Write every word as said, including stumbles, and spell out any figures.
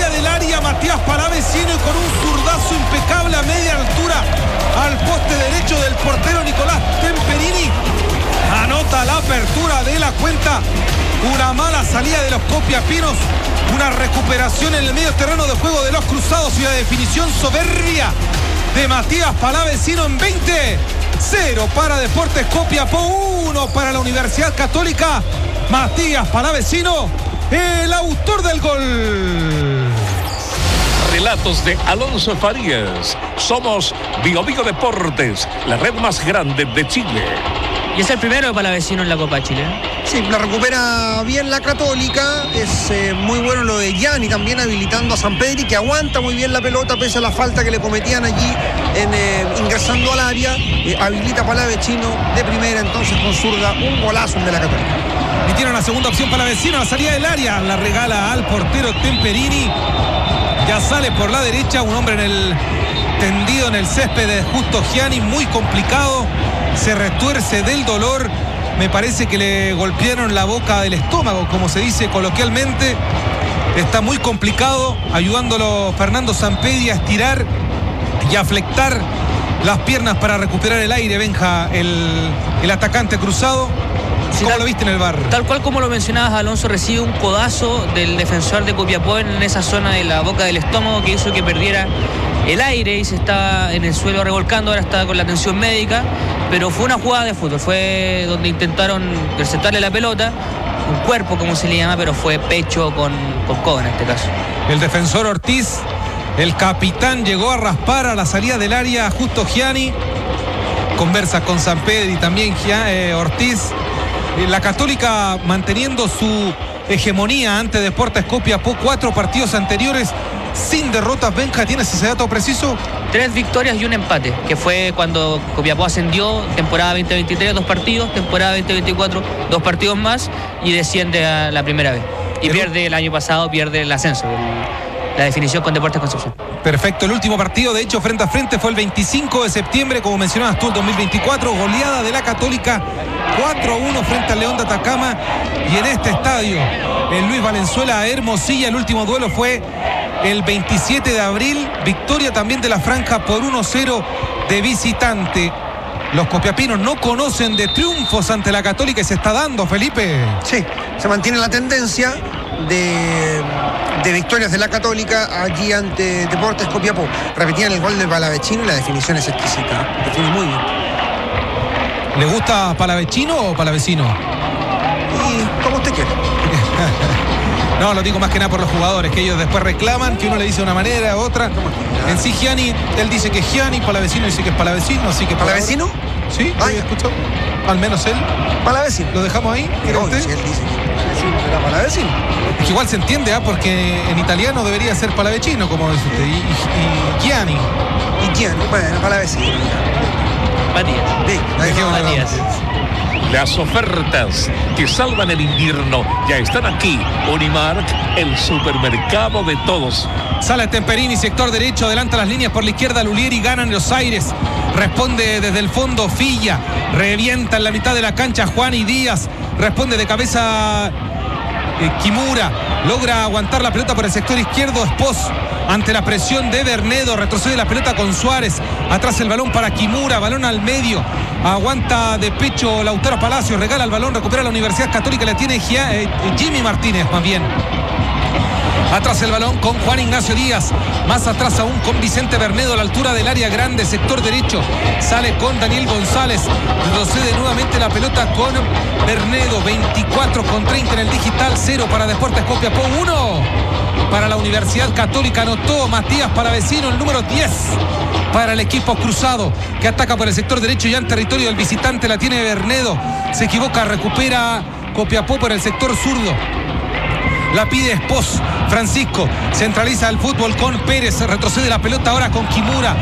salida del área, Matías Palavecino, y con un zurdazo impecable a media altura al poste derecho del portero Nicolás Temperini, anota la apertura de la cuenta. Una mala salida de los copiapinos, una recuperación en el medio terreno de juego de los cruzados y la definición soberbia de Matías Palavecino en veinte. Cero para Deportes Copiapó, uno para la Universidad Católica. Matías Palavecino, el autor del gol. Relatos de Alonso Farías. Somos Bio Bio Deportes, la red más grande de Chile. Y es el primero de Palavecino en la Copa Chile. Sí, la recupera bien la Católica. Es eh, muy bueno lo de Gianni también habilitando a Sampedri, que aguanta muy bien la pelota pese a la falta que le cometían allí en, eh, ingresando al área. Eh, habilita a Palavecino de primera, entonces con zurda, un golazo de la Católica. Y tiene una segunda opción Palavecino, la salida del área, la regala al portero Temperini. Ya sale por la derecha, un hombre en el tendido en el césped de Justo Gianni, muy complicado. Se retuerce del dolor. Me parece que le golpearon la boca del estómago, como se dice coloquialmente. Está muy complicado, ayudándolo Fernando Sampedri a estirar y a flectar las piernas para recuperar el aire. Benja, el, el atacante cruzado. Sí, ¿Cómo tal, lo viste en el bar? Tal cual como lo mencionabas, Alonso recibe un codazo del defensor de Copiapó en esa zona de la boca del estómago que hizo que perdiera el aire y se estaba en el suelo revolcando. Ahora está con la atención médica, pero fue una jugada de fútbol, fue donde intentaron interceptarle la pelota, un cuerpo como se le llama, pero fue pecho con, con codo en este caso. El defensor Ortiz, el capitán, llegó a raspar a la salida del área Justo Gianni. Conversa con Sampedri también eh, Ortiz. La Católica manteniendo su hegemonía ante Deportes Copiapó, cuatro partidos anteriores sin derrotas. Benja, ¿tienes ese dato preciso? Tres victorias y un empate, que fue cuando Copiapó ascendió, temporada veinte veintitrés, dos partidos, temporada veinte veinticuatro, dos partidos más, y desciende a la primera vez. Y el... pierde el año pasado, pierde el ascenso, el, la definición con Deportes Concepción. Perfecto, el último partido, de hecho, frente a frente fue el veinticinco de septiembre, como mencionabas tú, el dos mil veinticuatro, goleada de la Católica, cuatro a uno frente al León de Atacama. Y en este estadio, en Luis Valenzuela, Hermosilla, el último duelo fue el veintisiete de abril, victoria también de la Franja por uno cero de visitante. Los copiapinos no conocen de triunfos ante la Católica y se está dando, Felipe. Sí, se mantiene la tendencia de, de victorias de la Católica allí ante Deportes Copiapó. Repetían el gol de Palavecino y la definición es exquisita. Define muy bien. ¿Le gusta Palavecino o Palavecino? Y como usted quiera. No, lo digo más que nada por los jugadores, que ellos después reclaman, que uno le dice de una manera, otra. En sí, Gianni, él dice que es Gianni, Palavecino dice que es Palavecino, así que... ¿Palavecino? Sí, lo he escuchado. Al menos él. Palavecino. ¿Lo dejamos ahí? No, si él dice que Palavecino será Palavecino. Es que igual se entiende, ¿ah? Porque en italiano debería ser Palavecino, como dice usted, y, y, y Gianni. ¿Y Gianni? Bueno, Palavecino. Matías. Sí, dejemos Matías. Las ofertas que salvan el invierno ya están aquí. Unimark, el supermercado de todos. Sale Temperini, sector derecho, adelanta las líneas por la izquierda, Lulieri gana en los aires. Responde desde el fondo Filla, revienta en la mitad de la cancha Juan y Díaz. Responde de cabeza eh, Kimura, logra aguantar la pelota por el sector izquierdo. Espos, ante la presión de Bernedo, retrocede la pelota con Suárez. Atrás el balón para Kimura, balón al medio. Aguanta de pecho Lautaro Palacios, regala el balón, recupera la Universidad Católica, la tiene Gia, eh, Jimmy Martínez más bien. Atrás el balón con Juan Ignacio Díaz, más atrás aún con Vicente Bernedo a la altura del área grande, sector derecho, sale con Daniel González, retrocede nuevamente la pelota con Bernedo, veinticuatro con treinta en el digital, cero para Deportes Copiapó, uno para la Universidad Católica, anotó Matías Palavecino, el número diez para el equipo cruzado, que ataca por el sector derecho, ya en territorio del visitante, la tiene Bernedo, se equivoca, recupera Copiapó por el sector zurdo. La pide Espos, Francisco, centraliza el fútbol con Pérez, retrocede la pelota ahora con Kimura,